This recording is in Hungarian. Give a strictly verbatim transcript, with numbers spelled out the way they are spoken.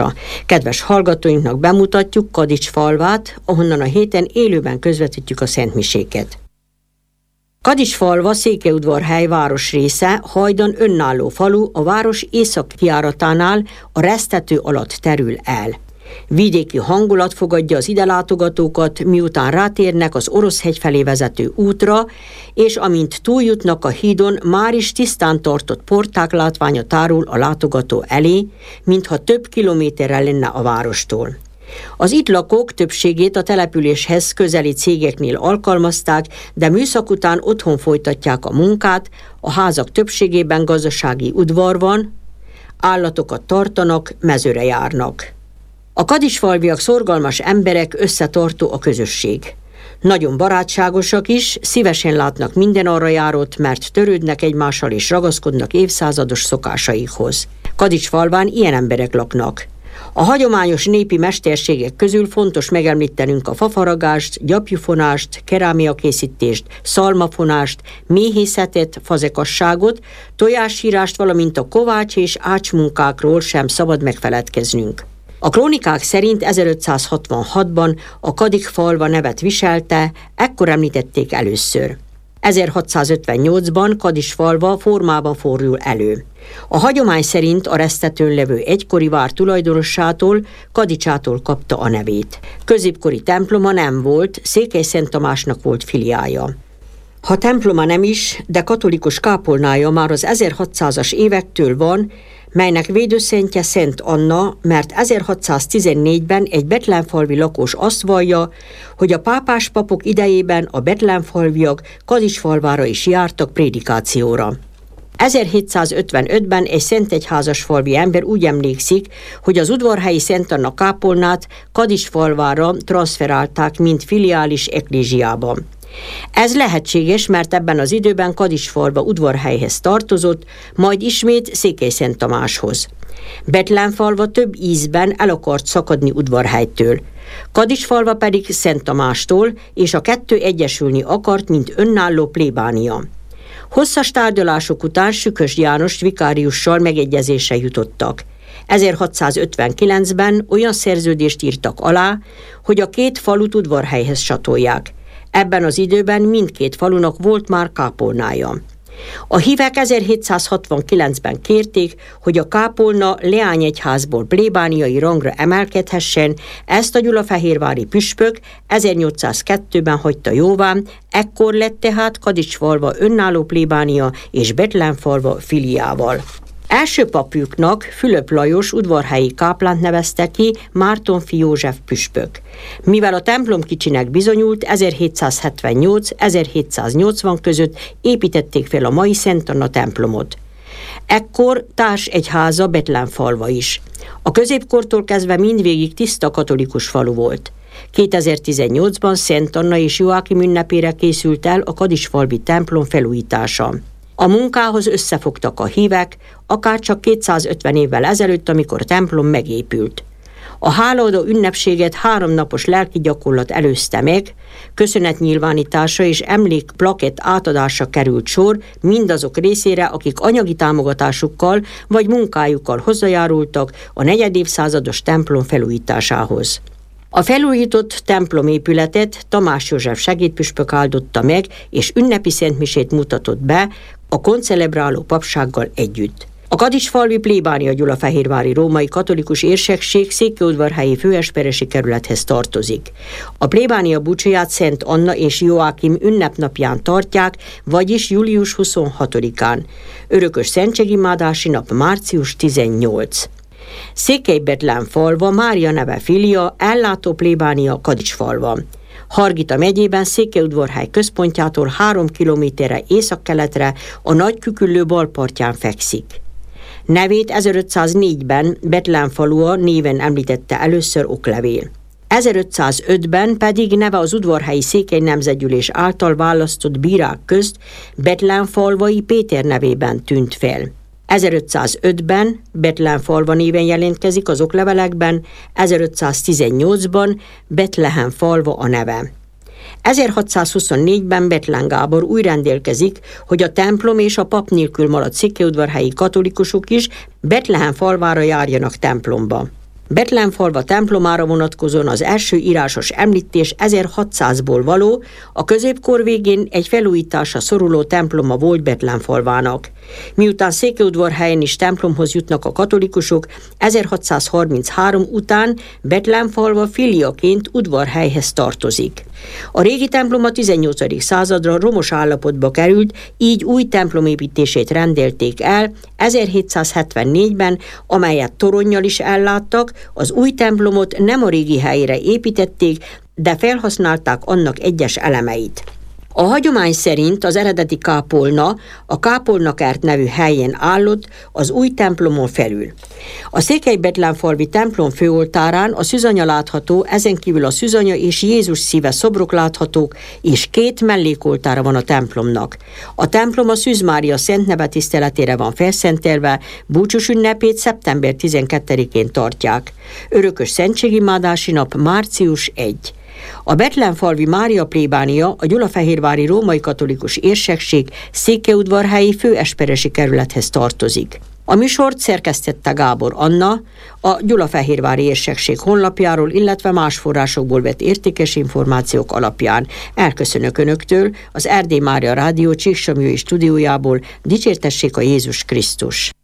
Kedves hallgatóinknak bemutatjuk Kadics falvát, ahonnan a héten élőben közvetítjük a szentmiséket. Kadicsfalva Székelyudvarhely városrésze, hajdan önálló falu, a város északkijáratánál a Reszttető alatt terül el. Vidéki hangulat fogadja az ide látogatókat, miután rátérnek az Oroszhegy felé vezető útra, és amint túljutnak a hídon, már is tisztán tartott porták látványa tárul a látogató elé, mintha több kilométerre lenne a várostól. Az itt lakók többségét a településhez közeli cégeknél alkalmazták, de műszak után otthon folytatják a munkát, a házak többségében gazdasági udvar van, állatokat tartanak, mezőre járnak. A kadicsfalviak szorgalmas emberek, összetartó a közösség. Nagyon barátságosak is, szívesen látnak minden arra járót, mert törődnek egymással és ragaszkodnak évszázados szokásaikhoz. Kadicsfalván ilyen emberek laknak. A hagyományos népi mesterségek közül fontos megemlítenünk a fafaragást, gyapjufonást, kerámiakészítést, szalmafonást, méhészetet, fazekasságot, tojássírást, valamint a kovács és ácsmunkákról sem szabad megfeledkeznünk. A krónikák szerint ezerötszázhatvanhatban a Kadicsfalva nevet viselte, ekkor említették először. ezerhatszázötvennyolcban Kadicsfalva formában fordul elő. A hagyomány szerint a Reszttetőn levő egykori vár tulajdonossától, Kadicsától kapta a nevét. Középkori temploma nem volt, Székely Szent Tamásnak volt filiája. Ha temploma nem is, de katolikus kápolnája már az ezerhatszázas évektől van, melynek védőszentje Szent Anna, mert ezerhatszáztizennégyben egy betlenfalvi lakós azt vallja, hogy a pápás papok idejében a betlenfalviak Kadicsfalvára is jártak prédikációra. ezerhétszázötvenötben egy szentegyházasfalvi ember úgy emlékszik, hogy az udvarhelyi Szent Anna kápolnát Kadicsfalvára transferálták, mint filiális eklézsiában. Ez lehetséges, mert ebben az időben Kadicsfalva udvarhelyhez tartozott, majd ismét Székely Szent Tamáshoz. Betlenfalva több ízben el akart szakadni udvarhelytől, Kadicsfalva pedig Szent Tamástól, és a kettő egyesülni akart, mint önálló plébánia. Hosszas tárgyalások után Sükös János vikáriussal megegyezésre jutottak. ezerhatszázötvenkilencben olyan szerződést írtak alá, hogy a két falut udvarhelyhez csatolják. Ebben az időben mindkét falunak volt már kápolnája. A hívek ezerhétszázhatvankilencben kérték, hogy a kápolna leányegyházból plébániai rangra emelkedhessen, ezt a gyulafehérvári püspök ezernyolcszázkettőben hagyta jóvá, ekkor lett tehát Kadicsfalva önálló plébánia és Betlenfalva filiával. Első papjuknak Fülöp Lajos udvarhelyi káplánt nevezte ki Mártonffy József püspök. Mivel a templom kicsinek bizonyult, ezerhétszázhetvennyolc-ezerhétszáznyolcvan között építették fel a mai Szent Anna templomot. Ekkor társegyháza Betlenfalva is. A középkortól kezdve mindvégig tiszta katolikus falu volt. kétezer-tizennyolcban Szent Anna és Joákim ünnepére készült el a kadicsfalvi templom felújítása. A munkához összefogtak a hívek, akár csak kétszázötven évvel ezelőtt, amikor a templom megépült. A hálaadó ünnepséget háromnapos lelki gyakorlat előzte meg, köszönetnyilvánítása és emlékplakett átadása került sor mindazok részére, akik anyagi támogatásukkal vagy munkájukkal hozzájárultak a negyedévszázados templom felújításához. A felújított templomépületet Tamás József segédpüspök áldotta meg, és ünnepi szentmisét mutatott be a koncelebráló papsággal együtt. A kadicsfalvi plébánia gyulafehérvári római katolikus érsekség Székelyudvarhelyi főesperesi kerülethez tartozik. A plébánia búcsúját Szent Anna és Joákim ünnepnapján tartják, vagyis július huszonhatodikán. Örökös szentségimádási nap március tizennyolc. Székely-Betlenfalva Mária neve filia, ellátó plébánia Kadicsfalva. Hargita megyében Székelyudvarhely központjától három kilométerre északkeletre a Nagyküküllő bal partján fekszik. Nevét ezerötszáznégyben Betlenfalua néven említette először oklevél. ezerötszázötben pedig neve az udvarhelyi Székely Nemzetgyűlés által választott bírák közt Betlenfalvai Péter nevében tűnt fel. ezerötszázötben Betlenfalva néven jelentkezik az oklevelekben, ezerötszáztizennyolcban Betlehem-falva a neve. ezerhatszázhuszonnégyben Bethlen Gábor úgy rendelkezik, hogy a templom és a pap nélkül maradt székelyudvarhelyi katolikusok is Betlehem falvára járjanak templomba. Betlenfalva templomára vonatkozóan az első írásos említés ezerhatszázból való, a középkor végén egy felújításra szoruló temploma volt Betlenfalvának. Miután Székelyudvarhelyen is templomhoz jutnak a katolikusok, ezerhatszázharminchárom után Betlenfalva filiaként Udvarhelyhez tartozik. A régi templom a tizennyolcadik századra romos állapotba került, így új templom építését rendelték el ezerhétszázhetvennégyben, amelyet toronnyal is elláttak. Az új templomot nem a régi helyére építették, de felhasználták annak egyes elemeit. A hagyomány szerint az eredeti kápolna a Kápolnakert nevű helyen állott az új templomon felül. A Székely-Betlenfalvi templom főoltárán a szűzanya látható, ezen kívül a szűzanya és Jézus szíve szobrok láthatók, és két mellékoltára van a templomnak. A templom a Szűz Mária Szent Neve tiszteletére van felszentelve, búcsús ünnepét szeptember tizenkettedikén tartják. Örökös szentségimádási nap március elsején. A Betlenfalvi Mária plébánia a gyulafehérvári római katolikus érsekség Székelyudvarhelyi főesperesi kerülethez tartozik. A műsort szerkesztette Gábor Anna, a gyulafehérvári érsekség honlapjáról, illetve más forrásokból vett értékes információk alapján. Elköszönök Önöktől, az Erdély Mária Rádió Csíksomlyói stúdiójából. Dicsértessék a Jézus Krisztus!